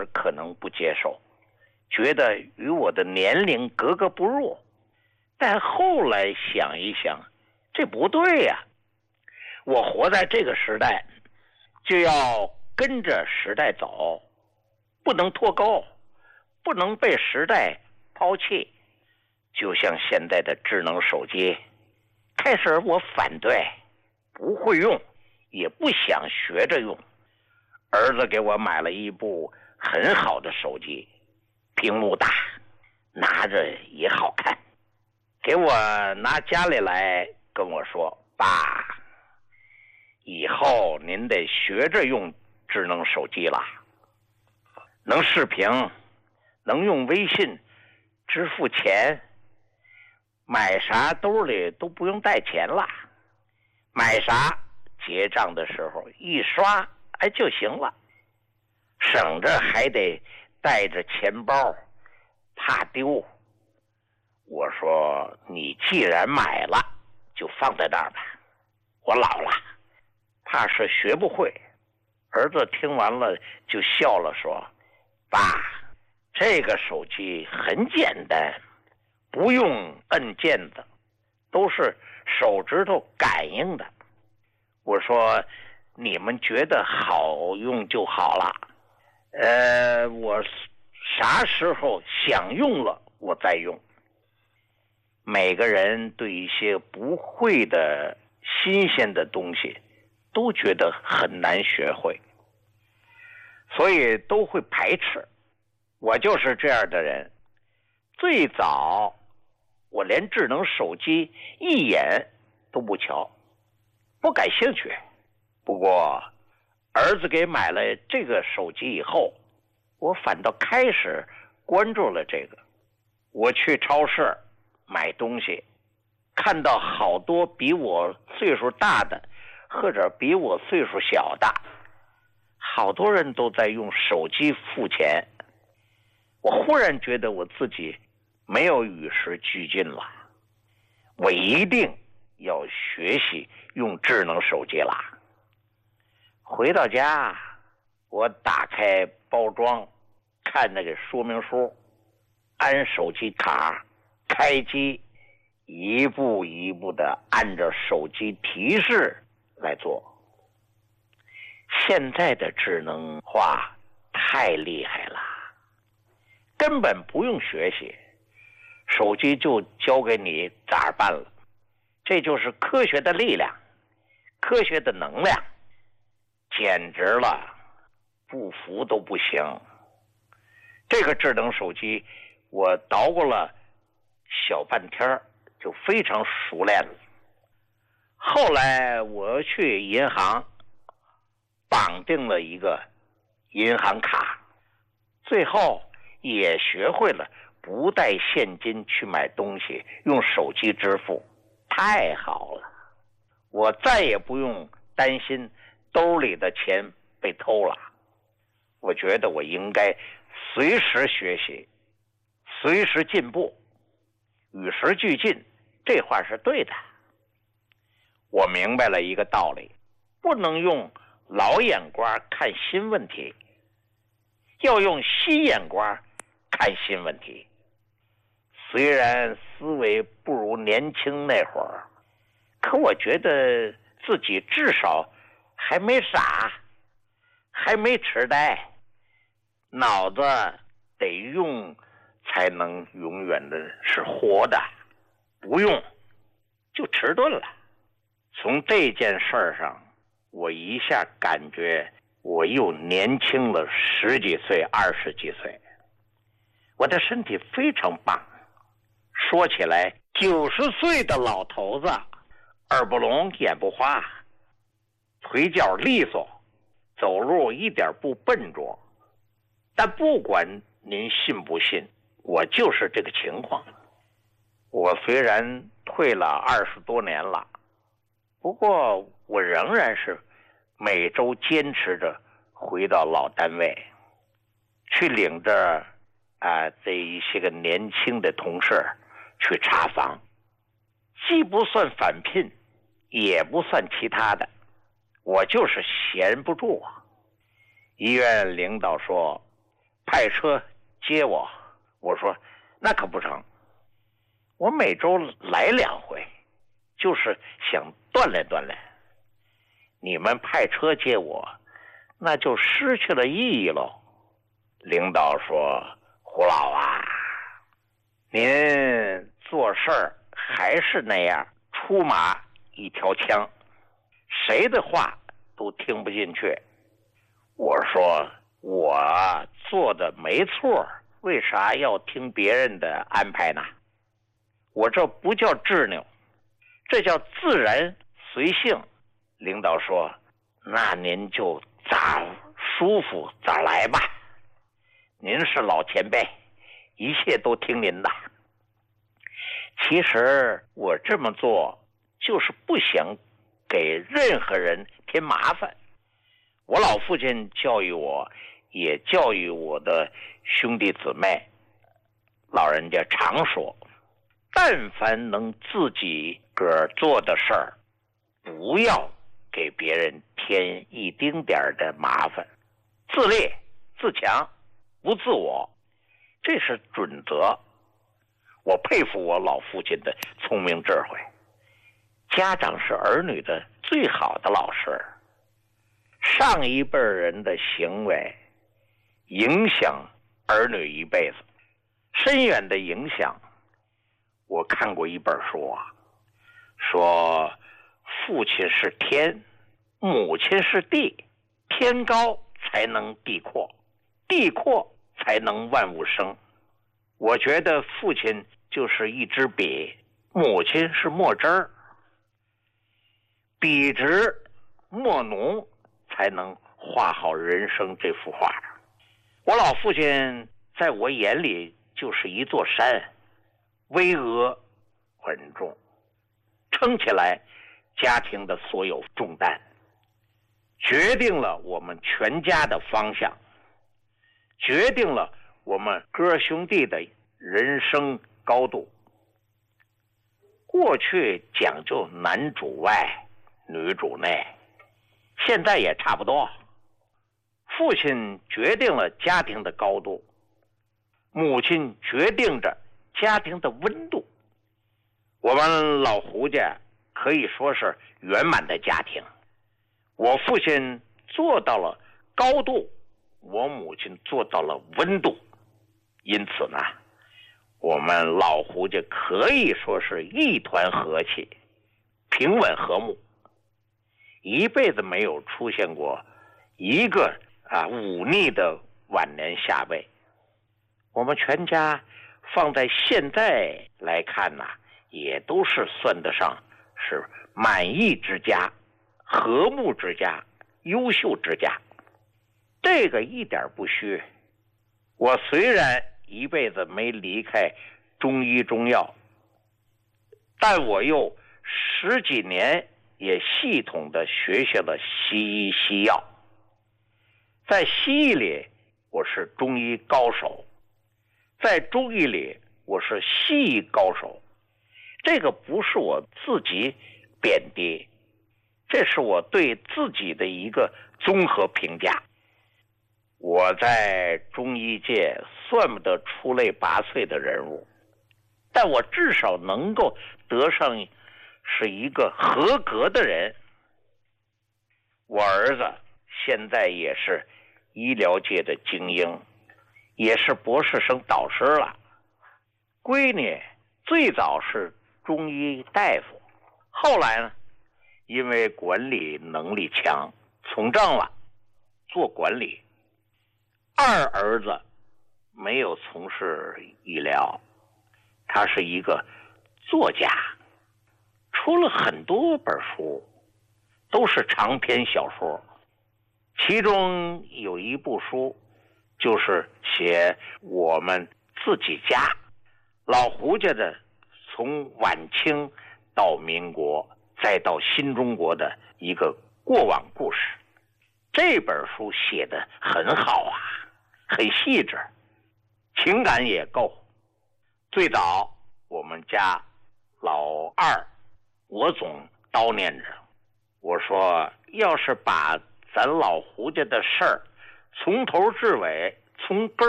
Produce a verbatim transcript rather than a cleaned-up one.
始可能不接受，觉得与我的年龄格格不入，但后来想一想，这不对呀、啊！我活在这个时代，就要跟着时代走，不能脱钩，不能被时代抛弃。就像现在的智能手机，开始我反对，不会用，也不想学着用。儿子给我买了一部很好的手机，屏幕大，拿着也好看。给我拿家里来跟我说，爸，以后您得学着用智能手机了，能视频，能用微信支付钱，买啥兜里都不用带钱了，买啥结账的时候一刷哎就行了，省着还得带着钱包，怕丢。我说你既然买了，就放在那儿吧，我老了，怕是学不会。儿子听完了就笑了，说，爸，这个手机很简单，不用摁键子，都是手指头感应的。我说你们觉得好用就好了，呃，我啥时候想用了我再用。每个人对一些不会的新鲜的东西都觉得很难学会，所以都会排斥。我就是这样的人，最早我连智能手机一眼都不瞧，不感兴趣。不过儿子给买了这个手机以后，我反倒开始关注了这个。我去超市买东西，看到好多比我岁数大的或者比我岁数小的，好多人都在用手机付钱。我忽然觉得我自己没有与时俱进了，我一定要学习用智能手机了。回到家，我打开包装，看那个说明书，安手机卡，开机，一步一步的按照手机提示来做。现在的智能化太厉害了，根本不用学习，手机就交给你咋办了。这就是科学的力量，科学的能量，简直了，不服都不行。这个智能手机我捣鼓了小半天就非常熟练了。后来我去银行绑定了一个银行卡，最后也学会了不带现金去买东西，用手机支付，太好了。我再也不用担心兜里的钱被偷了。我觉得我应该随时学习，随时进步，与时俱进，这话是对的。我明白了一个道理，不能用老眼光看新问题，要用新眼光看新问题。虽然思维不如年轻那会儿，可我觉得自己至少还没傻，还没痴呆，脑子得用才能永远的是活的，不用就迟钝了。从这件事上，我一下感觉我又年轻了十几岁、二十几岁，我的身体非常棒。说起来，九十岁的老头子，耳不聋眼不花，腿脚利索，走路一点不笨拙。但不管您信不信，我就是这个情况。我虽然退了二十多年了，不过我仍然是每周坚持着回到老单位，去领着啊这一些个年轻的同事去查房，既不算返聘，也不算其他的，我就是闲不住啊。医院领导说， 派车接我。我说那可不成，我每周来两回，就是想锻炼锻炼。你们派车接我，那就失去了意义喽。领导说，胡老啊，您做事儿还是那样，出马一条枪，谁的话都听不进去。我说我做的没错，为啥要听别人的安排呢？我这不叫执拗，这叫自然随性。领导说，那您就咋舒服咋来吧，您是老前辈，一切都听您的。其实我这么做就是不想给任何人添麻烦。我老父亲教育我，也教育我的兄弟姊妹，老人家常说，但凡能自己个做的事儿，不要给别人添一丁点儿的麻烦，自立自强，不自我，这是准则。我佩服我老父亲的聪明智慧。家长是儿女的最好的老师，上一辈人的行为影响儿女一辈子，深远的影响。我看过一本书啊，说父亲是天，母亲是地，天高才能地阔，地阔才能万物生。我觉得父亲就是一支笔，母亲是墨汁儿，笔直墨浓才能画好人生这幅画。我老父亲在我眼里就是一座山，巍峨稳重，撑起来家庭的所有重担，决定了我们全家的方向，决定了我们哥兄弟的人生高度。过去讲究男主外女主内，现在也差不多。父亲决定了家庭的高度，母亲决定着家庭的温度。我们老胡家可以说是圆满的家庭，我父亲做到了高度，我母亲做到了温度。因此呢，我们老胡家可以说是一团和气，平稳和睦，一辈子没有出现过一个啊忤逆的晚年下辈。我们全家放在现在来看呐、啊，也都是算得上是满意之家、和睦之家、优秀之家，这个一点不虚。我虽然一辈子没离开中医中药，但我又十几年也系统的学习了西医西药。在西医里我是中医高手，在中医里我是西医高手。这个不是我自己贬低，这是我对自己的一个综合评价。我在中医界算不得出类拔萃的人物，但我至少能够得上是一个合格的人。我儿子现在也是医疗界的精英，也是博士生导师了。闺女最早是中医大夫，后来呢，因为管理能力强，从政了，做管理。二儿子没有从事医疗，他是一个作家，出了很多本书，都是长篇小说。其中有一部书就是写我们自己家老胡家的从晚清到民国再到新中国的一个过往故事。这本书写得很好啊，很细致，情感也够。最早我们家老二，我总叨念着，我说要是把咱老胡家的事儿从头至尾从根